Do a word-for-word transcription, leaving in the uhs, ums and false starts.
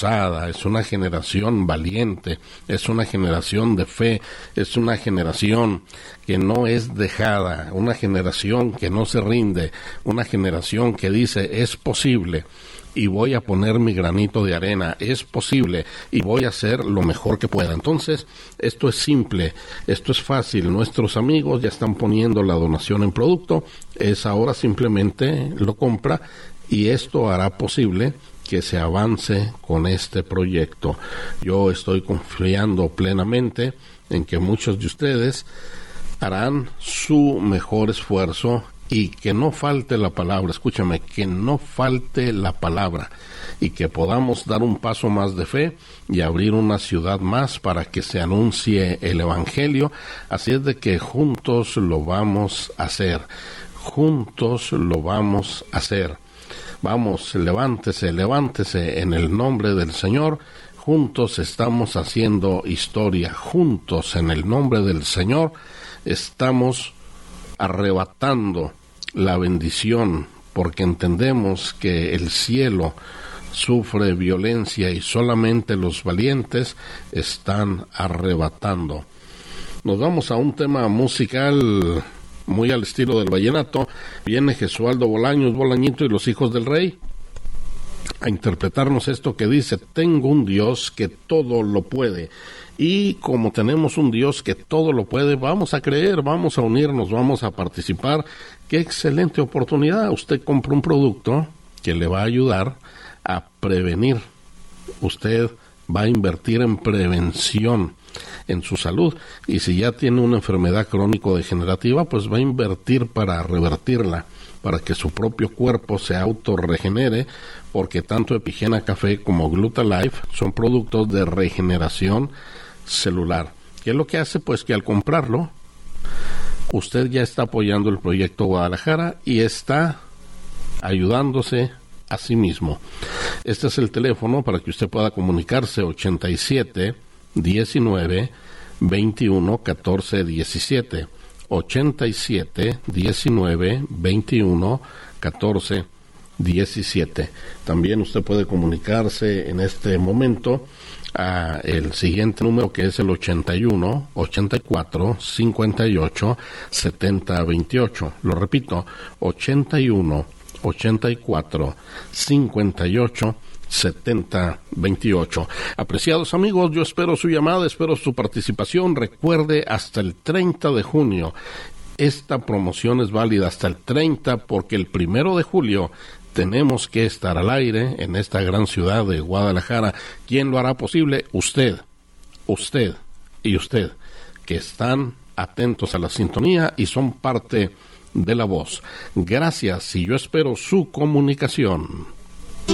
es una generación valiente, es una generación de fe, es una generación que no es dejada, una generación que no se rinde, una generación que dice es posible y voy a poner mi granito de arena, es posible y voy a hacer lo mejor que pueda. Entonces, esto es simple, esto es fácil, nuestros amigos ya están poniendo la donación en producto, es ahora simplemente lo compra y esto hará posible que se avance con este proyecto. Yo estoy confiando plenamente en que muchos de ustedes harán su mejor esfuerzo y que no falte la palabra, escúchame, que no falte la palabra y que podamos dar un paso más de fe y abrir una ciudad más para que se anuncie el Evangelio. Así es de que juntos lo vamos a hacer, juntos lo vamos a hacer. Vamos, levántese, levántese en el nombre del Señor. Juntos estamos haciendo historia. Juntos en el nombre del Señor estamos arrebatando la bendición, porque entendemos que el cielo sufre violencia y solamente los valientes están arrebatando. Nos vamos a un tema musical muy al estilo del vallenato. Viene Jesualdo Bolaños, Bolañito y los Hijos del Rey a interpretarnos esto que dice: tengo un Dios que todo lo puede. Y como tenemos un Dios que todo lo puede, vamos a creer, vamos a unirnos, vamos a participar. ¡Qué excelente oportunidad! Usted compra un producto que le va a ayudar a prevenir. Usted va a invertir en prevención, en su salud, y si ya tiene una enfermedad crónico-degenerativa, pues va a invertir para revertirla, para que su propio cuerpo se autorregenere, porque tanto Epigena Café como Glutalife son productos de regeneración celular. ¿Qué es lo que hace? Pues que al comprarlo, usted ya está apoyando el proyecto Guadalajara y está ayudándose a sí mismo. Este es el teléfono para que usted pueda comunicarse: ochenta y siete, diecinueve, veintiuno, catorce, diecisiete. ochenta y siete, diecinueve, veintiuno, catorce, diecisiete. También usted puede comunicarse en este momento a el siguiente número, que es el ochenta y uno, ochenta y cuatro, cincuenta y ocho, setenta, veintiocho. Lo repito, ochenta y uno, ochenta y cuatro, cincuenta y ocho, setenta, veintiocho. Apreciados amigos, yo espero su llamada, espero su participación. Recuerde, hasta el treinta de junio, esta promoción es válida hasta el treinta, porque el primero de julio tenemos que estar al aire en esta gran ciudad de Guadalajara. ¿Quién lo hará posible? Usted, usted y usted, que están atentos a la sintonía y son parte de La Voz. Gracias, y yo espero su comunicación.